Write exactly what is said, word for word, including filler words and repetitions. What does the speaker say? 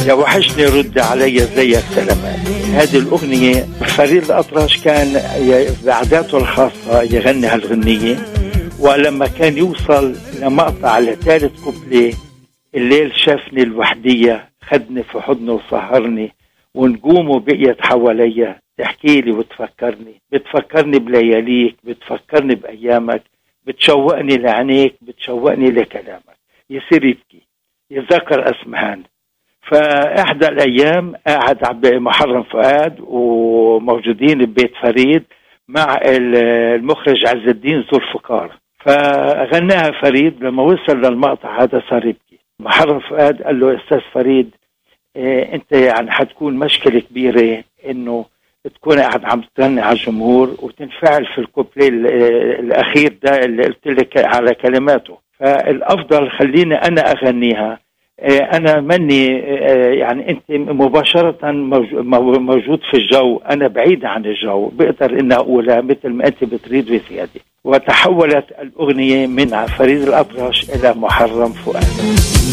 يا وحشني رد علي زيك سلامات. هذه الأغنية فريد الأطرش كان بعاداته الخاصة يغني هالغنية، ولما كان يوصل لمقطع لثالث كوبليه، الليل شافني الوحدية خدني في حضنه وسهرني، ونجومه بقيت حواليا تحكي لي وتفكرني، بتفكرني بلياليك، بتفكرني بأيامك، بتشوقني لعينيك، بتشوقني لكلامك. يصير يبكي يتذكر أسمهان. فإحدى الأيام قاعد محرم فؤاد وموجودين ببيت فريد مع المخرج عز الدين ذو الفقار، فغناها فريد. لما وصل للمقطع هذا صار يبكي. محرم فؤاد قال له أستاذ فريد، إيه انت يعني حتكون مشكلة كبيرة انه تكون قاعد عم تغني على الجمهور وتنفعل في الكوبليه الاخير ده اللي قلت لك على كلماته، فالافضل خليني انا اغنيها. إيه انا مني إيه يعني انت مباشرة موجود في الجو، انا بعيد عن الجو، بقدر انها اقولها مثل ما انت بتريد بسيادي. وتحولت الاغنية من فريد الأطرش الى محرم فؤاد.